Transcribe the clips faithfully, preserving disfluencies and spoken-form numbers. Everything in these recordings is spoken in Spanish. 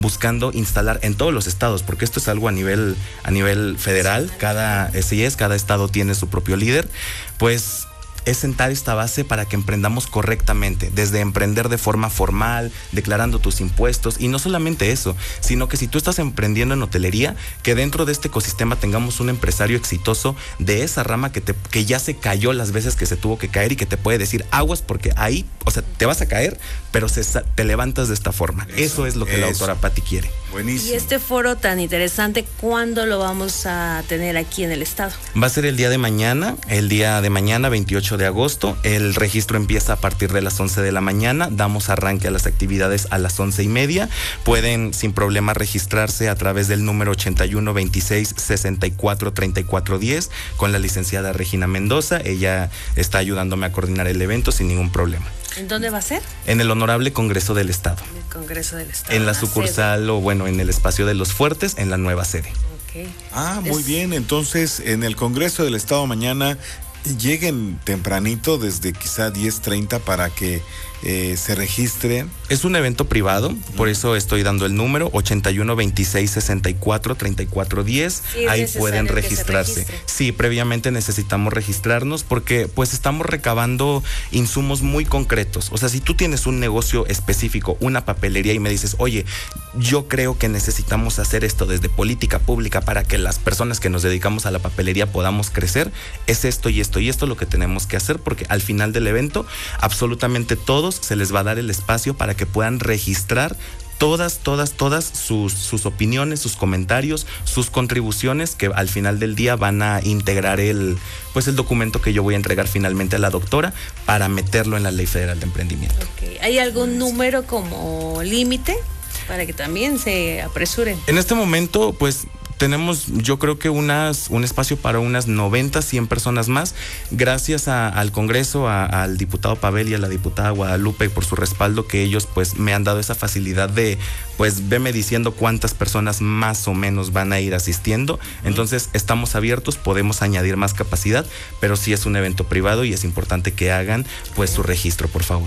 buscando instalar en todos los estados, porque esto es algo a nivel, a nivel federal, cada S I S, cada estado tiene su propio líder, pues es sentar esta base para que emprendamos correctamente, desde emprender de forma formal, declarando tus impuestos, y no solamente eso, sino que si tú estás emprendiendo en hotelería, que dentro de este ecosistema tengamos un empresario exitoso de esa rama que, te, que ya se cayó las veces que se tuvo que caer y que te puede decir aguas porque ahí, o sea, te vas a caer, pero se, te levantas de esta forma. Eso, eso es lo que eso. la doctora Patti quiere. Buenísimo. Y este foro tan interesante, ¿cuándo lo vamos a tener aquí en el estado? Va a ser el día de mañana, el día de mañana, veintiocho de agosto. El registro empieza a partir de las once de la mañana. Damos arranque a las actividades a las once y media. Pueden sin problema registrarse a través del número ochenta y uno veintiséis sesenta y cuatro treinta y cuatro diez con la licenciada Regina Mendoza. Ella está ayudándome a coordinar el evento sin ningún problema. ¿En dónde va a ser? En el Honorable Congreso del Estado. En el Congreso del Estado. En la sucursal sede. o bueno, en el espacio de los Fuertes, en la nueva sede. Okay. Ah, muy es... bien. Entonces, en el Congreso del Estado mañana lleguen tempranito, desde quizá diez treinta para que eh, se registren. Es un evento privado, por eso estoy dando el número ochenta y uno veintiséis sesenta y cuatro treinta y cuatro diez. Sí, ahí pueden registrarse. Sí, previamente necesitamos registrarnos porque pues estamos recabando insumos muy concretos. O sea, si tú tienes un negocio específico, una papelería y me dices, oye, yo creo que necesitamos hacer esto desde política pública para que las personas que nos dedicamos a la papelería podamos crecer, es esto y esto y esto lo que tenemos que hacer, porque al final del evento absolutamente todos se les va a dar el espacio para que puedan registrar todas, todas, todas sus, sus opiniones, sus comentarios, sus contribuciones que al final del día van a integrar el, pues el documento que yo voy a entregar finalmente a la doctora para meterlo en la Ley Federal de Emprendimiento. Okay. ¿Hay algún número como límite para que también se apresuren? En este momento, pues tenemos, yo creo que unas, un espacio para unas noventa, cien personas más, gracias a, al Congreso, a, al diputado Pavel y a la diputada Guadalupe por su respaldo, que ellos pues me han dado esa facilidad de, pues veme diciendo cuántas personas más o menos van a ir asistiendo. Entonces estamos abiertos, podemos añadir más capacidad, pero sí es un evento privado y es importante que hagan pues su registro, por favor.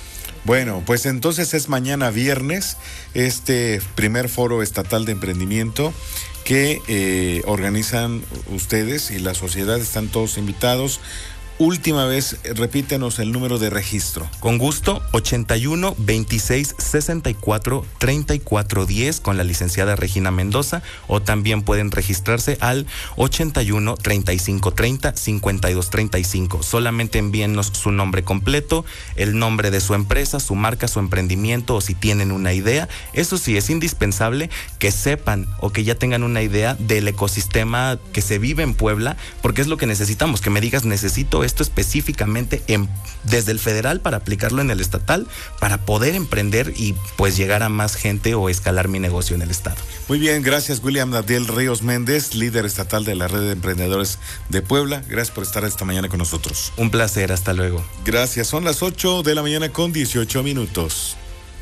Bueno, pues entonces es mañana viernes este primer foro estatal de emprendimiento que eh, organizan ustedes y la sociedad, están todos invitados. Última vez, repítenos el número de registro. Con gusto, ochenta y uno veintiséis sesenta y cuatro treinta y cuatro diez con la licenciada Regina Mendoza, o también pueden registrarse al ochenta y uno treinta y cinco treinta cincuenta y dos treinta y cinco. Solamente envíennos su nombre completo, el nombre de su empresa, su marca, su emprendimiento, o si tienen una idea. Eso sí, es indispensable que sepan o que ya tengan una idea del ecosistema que se vive en Puebla, porque es lo que necesitamos, que me digas, necesito esto específicamente en, desde el federal para aplicarlo en el estatal, para poder emprender y pues llegar a más gente o escalar mi negocio en el estado. Muy bien, gracias William Nadiel Ríos Méndez, líder estatal de la Red de Emprendedores de Puebla. Gracias por estar esta mañana con nosotros. Un placer, hasta luego. Gracias, son las ocho de la mañana con dieciocho minutos.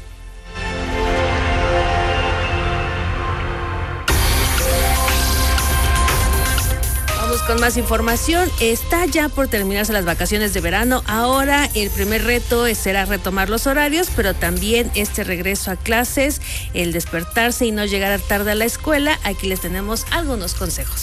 Con más información, está ya por terminarse las vacaciones de verano. Ahora el primer reto será retomar los horarios, pero también este regreso a clases, el despertarse y no llegar tarde a la escuela. Aquí les tenemos algunos consejos.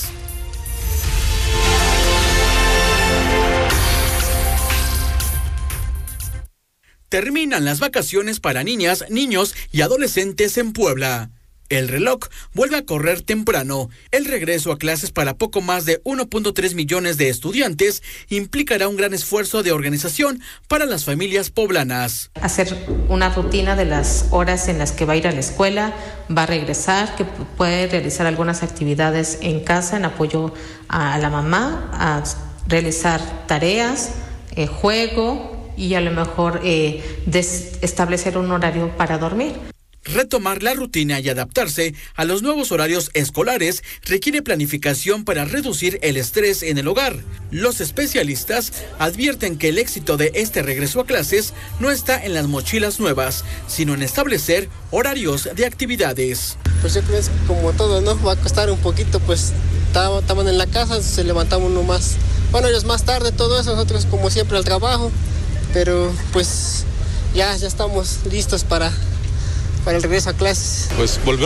Terminan las vacaciones para niñas, niños y adolescentes en Puebla. El reloj vuelve a correr temprano. El regreso a clases para poco más de uno punto tres millones de estudiantes implicará un gran esfuerzo de organización para las familias poblanas. Hacer una rutina de las horas en las que va a ir a la escuela, va a regresar, que puede realizar algunas actividades en casa en apoyo a la mamá, a realizar tareas, eh, juego y a lo mejor eh, des- establecer un horario para dormir. Retomar la rutina y adaptarse a los nuevos horarios escolares requiere planificación para reducir el estrés en el hogar. Los especialistas advierten que el éxito de este regreso a clases no está en las mochilas nuevas, sino en establecer horarios de actividades. Pues yo creo que es como todo, ¿no? Va a costar un poquito, pues estaban en la casa, se levantamos uno más, bueno, ellos más tarde, todo eso, nosotros como siempre al trabajo, pero pues ya, ya estamos listos para... para el regreso a clases. Pues volver